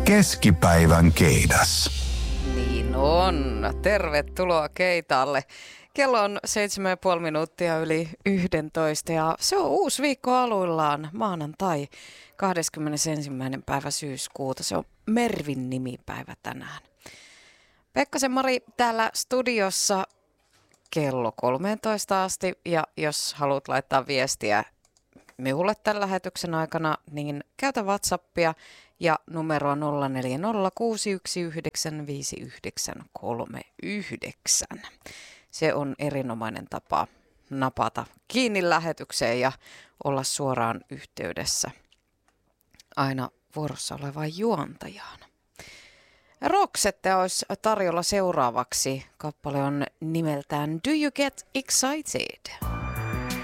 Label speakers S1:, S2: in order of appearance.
S1: Keskipäivän keidas.
S2: Niin on. Tervetuloa Keitaalle. Kello on 7,5 minuuttia yli 11 ja se on uusi viikko aluillaan, maanantai 21. päivä syyskuuta. Se on Mervin nimipäivä tänään. Pekkasen Mari täällä studiossa kello 13 asti ja jos haluat laittaa viestiä minulle tämän lähetyksen aikana, niin käytä WhatsAppia ja numeroa 0406195939. Se on erinomainen tapa napata kiinni lähetykseen ja olla suoraan yhteydessä aina vuorossa olevaan juontajaan. Roxette olisi tarjolla seuraavaksi. Kappale on nimeltään Do You Get Excited?